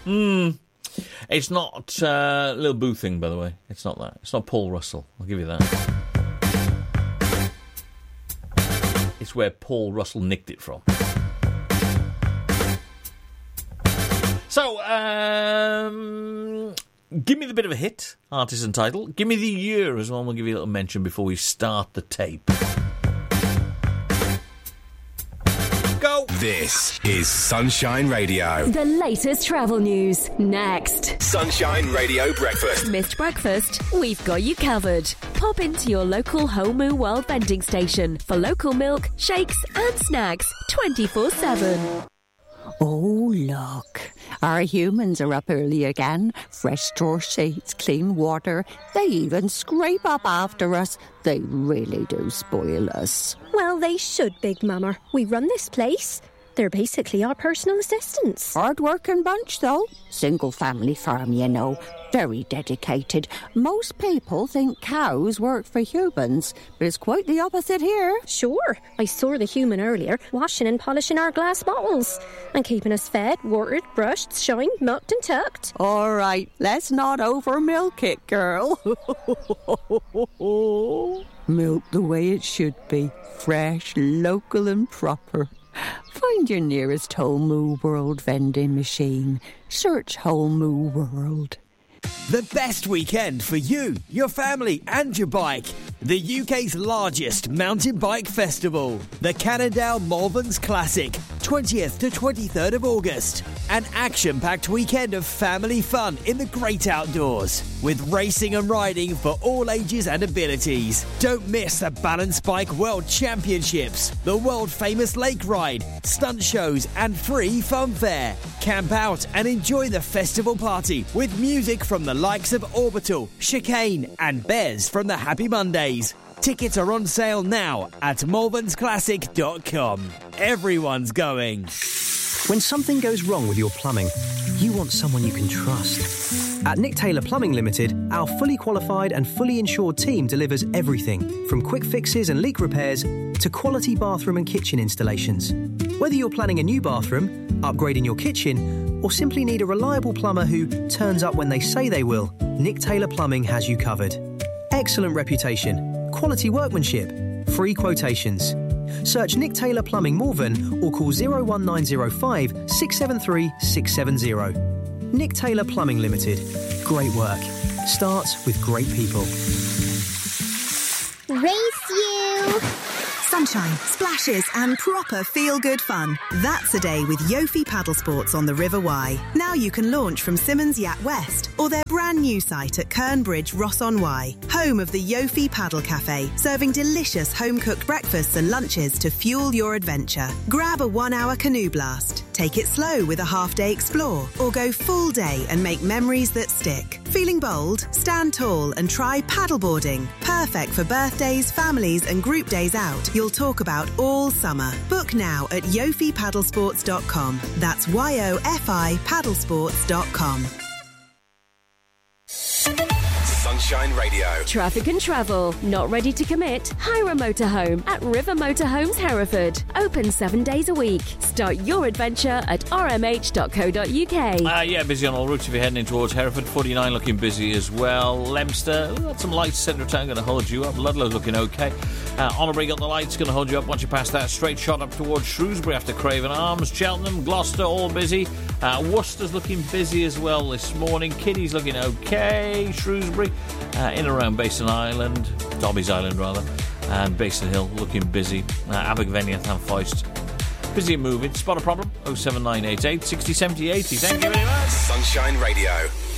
It's not Lil Boo thing, by the way. It's not that. It's not Paul Russell. I'll give you that. It's where Paul Russell nicked it from. So, give me the bit of a hit, artist and title. Give me the year as well. We'll give you a little mention before we start the tape. Go! This is Sunshine Radio. The latest travel news, next. Sunshine Radio Breakfast. Missed breakfast? We've got you covered. Pop into your local Whole Moo World vending station for local milk, shakes and snacks 24/7. Oh, look. Our humans are up early again. Fresh straw sheets, clean water. They even scrape up after us. They really do spoil us. Well, they should, Big Mama. We run this place. They're basically our personal assistants. Hard-working bunch, though. Single-family farm, you know. Very dedicated. Most people think cows work for humans, but it's quite the opposite here. Sure. I saw the human earlier, washing and polishing our glass bottles and keeping us fed, watered, brushed, shined, milked and tucked. All right, let's not over-milk it, girl. Milk the way it should be. Fresh, local and proper. Find your nearest Whole Moo World vending machine. Search Whole Moo World. The best weekend for you, your family and your bike. The UK's largest mountain bike festival. The Cannondale Malverns Classic, 20th to 23rd of August. An action-packed weekend of family fun in the great outdoors. With racing and riding for all ages and abilities. Don't miss the Balance Bike World Championships, the world-famous lake ride, stunt shows and free fun fair. Camp out and enjoy the festival party with music from the likes of Orbital, Chicane and Bez from the Happy Mondays. Tickets are on sale now at malvernsclassic.com. Everyone's going. When something goes wrong with your plumbing, you want someone you can trust. At Nick Taylor Plumbing Limited, our fully qualified and fully insured team delivers everything from quick fixes and leak repairs to quality bathroom and kitchen installations. Whether you're planning a new bathroom, upgrading your kitchen, or simply need a reliable plumber who turns up when they say they will, Nick Taylor Plumbing has you covered. Excellent reputation, quality workmanship, free quotations. Search Nick Taylor Plumbing Malvern or call 01905 673 670. Nick Taylor Plumbing Limited. Great work. Starts with great people. Race you! Sunshine, splashes and proper feel-good fun. That's a day with Yofi Paddle Sports on the River Wye. Now you can launch from Simmons Yacht West or their brand new site at Kernbridge Ross-on-Wye, home of the Yofi Paddle Cafe, serving delicious home-cooked breakfasts and lunches to fuel your adventure. Grab a 1-hour canoe blast, take it slow with a half-day explore, or go full day and make memories that stick. Feeling bold? Stand tall and try paddleboarding. Perfect for birthdays, families and group days out. You'll talk about all summer. Book now at yofipaddlesports.com. That's YOFI paddlesports.com. Sunshine Radio. Traffic and travel. Not ready to commit? Hire a motorhome at River Motorhomes Hereford. Open 7 days a week. Start your adventure at rmh.co.uk. Yeah, busy on all routes if you're heading in towards Hereford. 49 looking busy as well. Leominster, got some lights. Centre of town going to hold you up. Ludlow's looking okay. Honorbury got the lights, going to hold you up once you pass that straight shot up towards Shrewsbury after Craven Arms. Cheltenham, Gloucester, all busy. Worcester's looking busy as well this morning. Kiddie's looking okay. Shrewsbury, in and around Basin Island, Dobby's Island rather, and Basin Hill looking busy. Abergavenny and Llanfoist busy and moving. Spot a problem? 07988 60 70 80. Thank you very much. Sunshine Radio.